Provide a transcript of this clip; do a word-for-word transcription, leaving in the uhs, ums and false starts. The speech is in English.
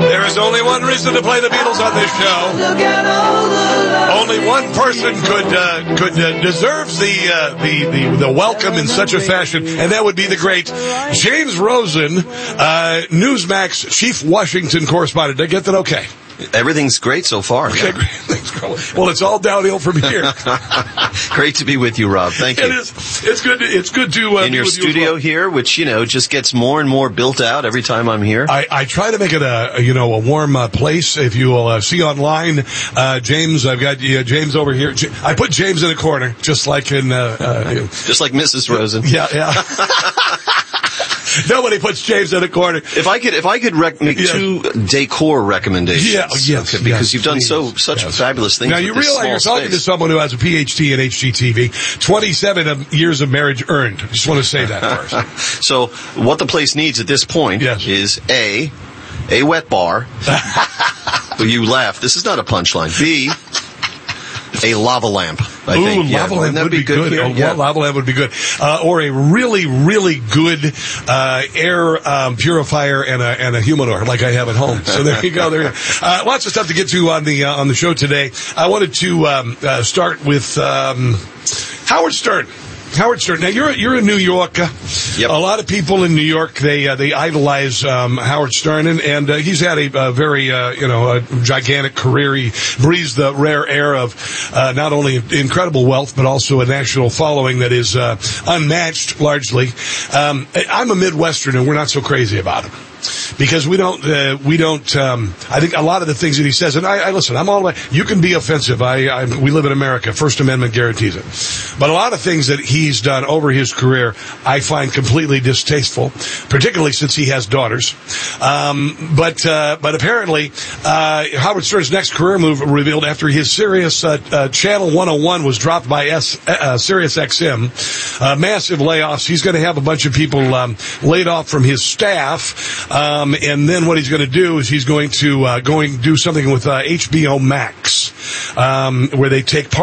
There is only one reason to play the Beatles on this show. Only one person could uh, could uh, deserves the, uh, the the the welcome in such a fashion, and that would be the great James Rosen, uh, Newsmax chief Washington correspondent. Did I get that okay? Everything's great so far. Okay, Yeah. Well, it's all downhill from here. Great to be with you, Rob. Thank you. It is. It's good. To, it's good to uh, in be your with you studio as well. here, which you know just gets more and more built out every time I'm here. I, I try to make it a you know a warm uh, place. If you will uh, see online, uh, James, I've got uh, James over here. J- I put James in a corner, just like in uh, uh, just like Missus Rosen. Yeah, yeah. Nobody puts James in a corner. If I could, if I could rec- make yeah. two decor recommendations, yeah, yes, okay, because yes, you've done please. so such yes. fabulous things. Now with you this realize small you're talking space. to someone who has a P H D in H G T V, twenty-seven of years of marriage earned. I just want to say that first. So what the place needs at this point yes. is a a wet bar. You laugh. This is not a punchline. B. A lava lamp, I Ooh, think. Yeah. lava lamp that would be be good. good Oh, yeah. Lava lamp would be good. Uh, or a really, really good uh, air um, purifier and a, and a humidor like I have at home. So there you go. There you go. Uh, lots of stuff to get to on the uh, on the show today. I wanted to um, uh, start with um, Howard Stern. Howard Stern. Now you're you're in New York. Uh, yep. A lot of people in New York they uh, they idolize um, Howard Stern, and, and uh, he's had a, a very uh, you know a gigantic career. He breathes the rare air of uh, not only incredible wealth but also a national following that is uh, unmatched largely. Um, I'm a Midwesterner, and we're not so crazy about him. Because we don't, uh, we don't, um, I think a lot of the things that he says, and I, I listen, I'm all the way, you can be offensive. I, I, we live in America. First Amendment guarantees it. But a lot of things that he's done over his career, I find completely distasteful, particularly since he has daughters. Um, but, uh, but apparently, uh, Howard Stern's next career move revealed after his Sirius, uh, uh, Channel one oh one was dropped by S, uh, Sirius X M, uh, massive layoffs. He's going to have a bunch of people, um, laid off from his staff. Um, and then what he's going to do is he's going to uh, going do something with uh, H B O Max, um, where they take part.